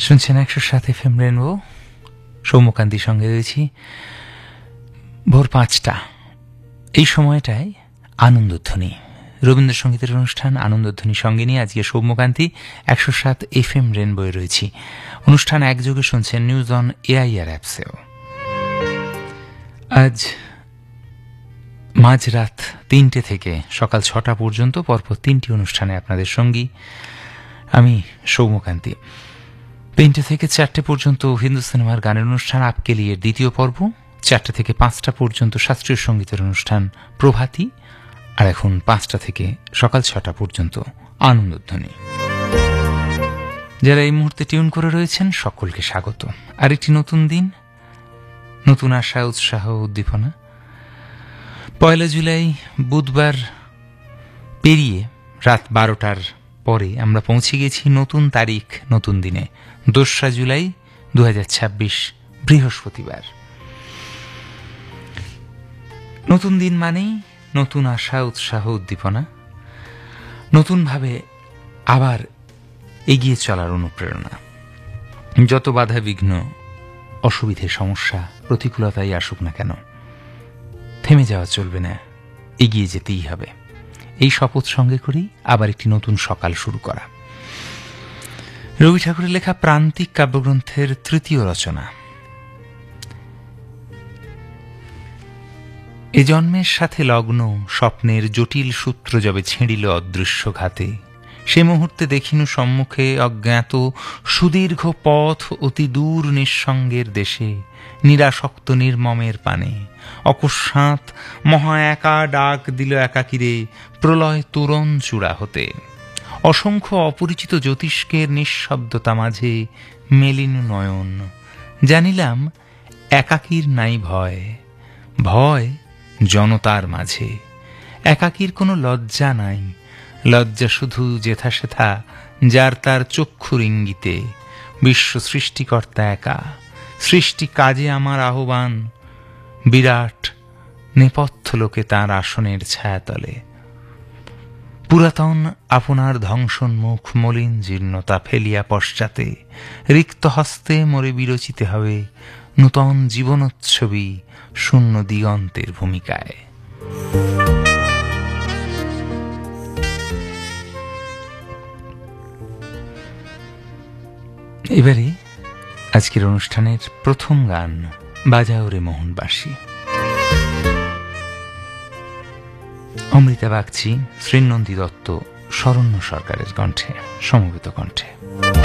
শুনছেন 107 FM rainbow. সৌম্যকান্তির সঙ্গে রয়েছি ভোর 5টা। এই সময়টায় আনন্দধ্বনি, রবীন্দ্রসঙ্গীতের অনুষ্ঠান আনন্দধ্বনি সঙ্গে নিয়ে আজকে সৌম্যকান্তি 107 FM রেনবোয় রয়েছি। অনুষ্ঠান একযোগে শুনছেন নিউজ অন এআইআর অ্যাপসেও। আজ মাঝরাত 3টে থেকে সকাল 6টা পর্যন্ত পরপর 3টি অনুষ্ঠানে আপনাদের সঙ্গী আমি সৌম্যকান্তি। 3টে থেকে 4টে পর্যন্ত হিন্দু সিনেমার গানের অনুষ্ঠান আপকে লিয়ের দ্বিতীয় পর্ব, 4টে থেকে 5টা পর্যন্ত শাস্ত্রীয় সঙ্গীতের অনুষ্ঠান প্রভাতী, আর এখন 5টা থেকে সকাল 6টা পর্যন্ত আনন্দধ্বনি। যারা এই মুহূর্তে টিউন করে রয়েছেন সকলকে স্বাগত। আরেকটি নতুন দিন, নতুন আশা, উৎসাহ, উদ্দীপনা। 1 জুলাই বুধবার পেরিয়ে রাত 12টার পরে আমরা পৌঁছে গেছি নতুন তারিখ, নতুন দিনে, 2 জুলাই 2026 বৃহস্পতিবার। নতুন দিন মানেই নতুন আশা, উৎসাহ, উদ্দীপনা, নতুনভাবে আবার এগিয়ে চলার অনুপ্রেরণা। যত বাধা বিঘ্ন, অসুবিধে, সমস্যা, প্রতিকূলতাই আসুক না কেন, থেমে যাওয়া চলবে না, এগিয়ে যেতেই হবে। এই শপথ সঙ্গে করেই আবার একটি নতুন সকাল শুরু করা। রবি ঠাকুরের লেখা প্রান্তিক কাব্যগ্রন্থের 3য় রচনা। এ জন্মের সাথে লগ্ন স্বপ্নের জটিল সূত্র যবে ছিঁড়িল অদৃশ্য ঘাতে, সে মুহূর্তে দেখিনু সম্মুখে অজ্ঞাত সুদীর্ঘ পথ অতি দূর নিঃসঙ্গের দেশে, নিরাসক্ত নির্মমের পানে অকস্মাৎ মহা একা ডাক দিল একাকিরে প্রলয় তোরণ চূড়া হতে। অসংখ্য অপরিচিত জ্যোতিষ্কের নিঃশব্দতা মাঝে মেলিনু নয়ন, জানিলাম একাকীর নাই ভয়, ভয় জনতার মাঝে। একাকীর কোনো লজ্জা নাই, লজ্জা শুধু যেথা সেথা যার তার চক্ষুর ইঙ্গিতে। বিশ্ব সৃষ্টিকর্তা একা, সৃষ্টি কাজে আমার আহ্বান, বিরাট নেপথ্য লোকে তাঁর আসনের ছায়াতলে। পুরাতন আপনার ধ্বংসন্মুখ মলিন জীর্ণতা ফেলিয়া পশ্চাতে, রিক্ত হস্তে মোরে বিরচিতে হবে নূতন জীবনোচ্ছবি শূন্য দিগন্তের ভূমিকায়। এবারে আজকের অনুষ্ঠানের প্রথম গান, বাজাও রে মোহনবাসী। অমৃতা বাগচি, শ্রীনন্দী দত্ত, শরণ্য সরকারের কণ্ঠে, সমবেত কণ্ঠে।